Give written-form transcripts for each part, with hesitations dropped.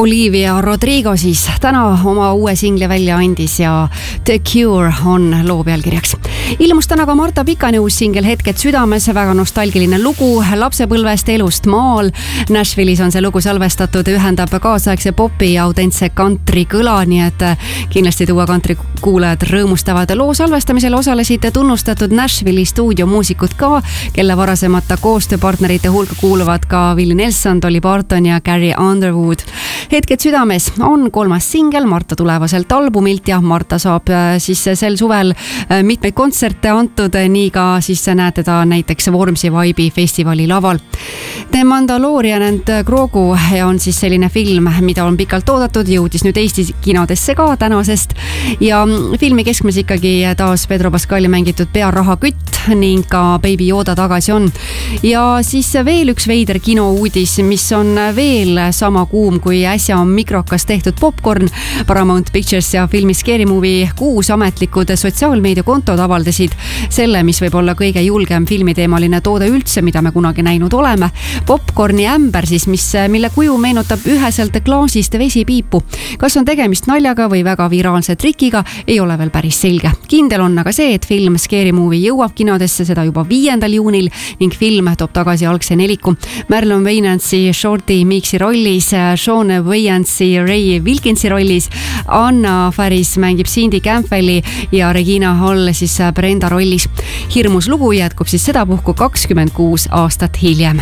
Olivia Rodrigo siis täna oma uue singli välja andis ja The Cure on loo pealkirjaks. Ilmus täna ka Marta Pikani uus singel Hetked südames, väga nostalgiline lugu lapsepõlvest, elust maal. Nashville'is on see lugu salvestatud, ühendab kaasaegse popi ja autentse country kõla, nii et kindlasti tuua country kuulajad rõõmustavad. Loo salvestamisel osalesid tunnustatud Nashville'i stuudiomuusikud ka, kelle varasemata koostööpartnerite hulka kuuluvad ka Willie Nelson, Dolly Parton ja Carrie Underwood. Hetked südames on 3. singel Marta tulevaselt albumilt ja Marta saab siis sel suvel mitmeid kontserte antud, nii ka siis näete ta näiteks Vormsi Vibe'i festivali laval. The Mandalorian and Grogu on siis selline film, mida on pikalt oodatud, jõudis nüüd Eesti kinodesse ka tänasest ja filmi keskmes ikkagi taas Pedro Pascali mängitud pearahakütt ning ka Baby Yoda tagasi on. Ja siis veel üks veider kinouudis, mis on veel sama kuum kui äsja on mikrokas tehtud popcorn. Paramount Pictures ja filmi Scary Movie 6 ametlikud sotsiaalmeediakontod avaldasid selle, mis võib olla kõige julgem filmiteemaline toode üldse, mida me kunagi näinud oleme. Popcorni ämber siis, mille kuju meenutab üheselt klaasist vesipiipu. Kas on tegemist naljaga või väga viraalse trikiga, ei ole veel päris selge. Kindel on aga see, et film Scary Movie jõuab kinodesse seda juba 5. juunil ning film toob tagasi algse neliku. Marlon Wayandsi Shorty Meeksi rollis, Sean Wayandsi Ray Wilkinsi rollis, Anna Faris mängib Cindy Campbelli ja Regina Hall siis Brenda rollis. Hirmus lugu jätkub siis sedapuhku 26 aastat hiljem.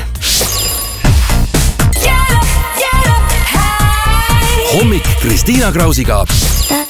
Hommik Kristiina Krausiga.